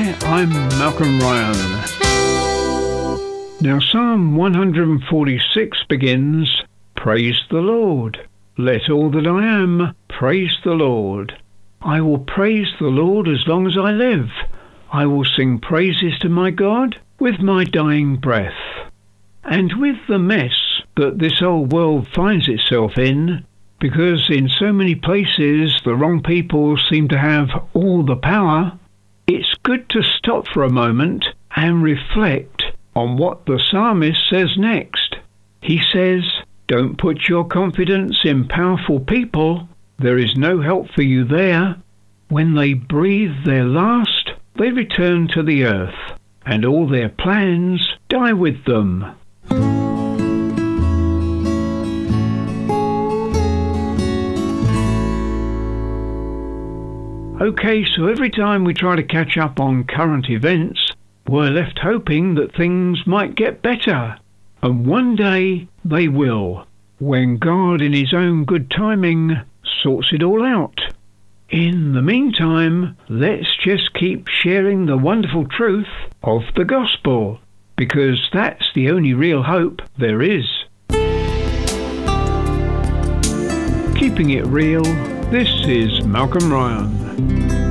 Hi, I'm Malcolm Ryan. Now Psalm 146 begins, Praise the Lord. Let all that I am praise the Lord. I will praise the Lord as long as I live. I will sing praises to my God with my dying breath. And with the mess that this old world finds itself in, because in so many places the wrong people seem to have all the power, it's good to stop for a moment and reflect on what the psalmist says next. He says, don't put your confidence in powerful people. There is no help for you there. When they breathe their last, they return to the earth, and all their plans die with them. Okay, so every time we try to catch up on current events, we're left hoping that things might get better. And one day they will, when God in his own good timing sorts it all out. In the meantime, let's just keep sharing the wonderful truth of the gospel, because that's the only real hope there is. Keeping it real, this is Malcolm Ryan.